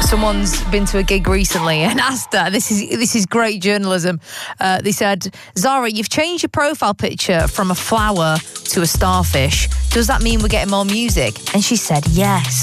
Someone's been to a gig recently and asked her, this is great journalism. They said, Zara, you've changed your profile picture from a flower to a starfish. Does that mean we're getting more music? And she said, yes.